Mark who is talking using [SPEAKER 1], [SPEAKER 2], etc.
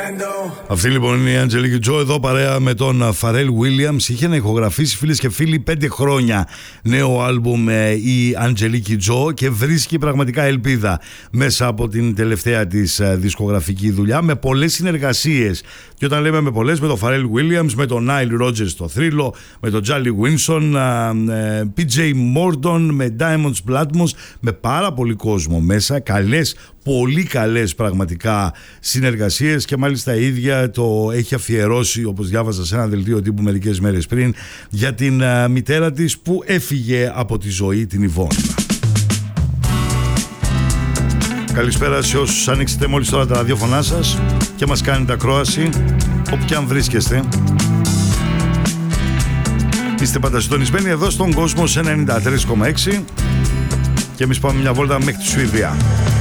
[SPEAKER 1] Αυτή λοιπόν είναι η Αντζελίκη Τζο, εδώ παρέα με τον Φαρέλ Βίλιαμς. Είχε να ηχογραφήσει, φίλες και φίλοι, 5 χρόνια νέο άλμπουμ η Αντζελίκη Τζο και βρίσκει πραγματικά ελπίδα μέσα από την τελευταία της δισκογραφική δουλειά, με πολλές συνεργασίες. Και όταν λέμε με πολλές, με τον Φαρέλ Βίλιαμς, με τον Νάιλ Ρότζερς στο θρύλο, με τον Τζάλι Βίνσον, PJ Morton, με Diamonds Platmos, με πάρα πολύ κόσμο μέσα, καλές, πολύ καλές πραγματικά συνεργασίες, και μάλιστα η ίδια το έχει αφιερώσει, όπως διάβαζα σε ένα δελτίο τύπου μερικές μέρες πριν, για την μητέρα της που έφυγε από τη ζωή, την Ιβόνα. Καλησπέρα σε όσους ανοίξετε μόλις τώρα τα ραδιόφωνά σας και μας κάνετε ακρόαση, όπου και αν βρίσκεστε. Είστε πάντα συντονισμένοι εδώ στον κόσμο σε 93,6 και εμείς πάμε μια βόλτα μέχρι τη Σουηδία.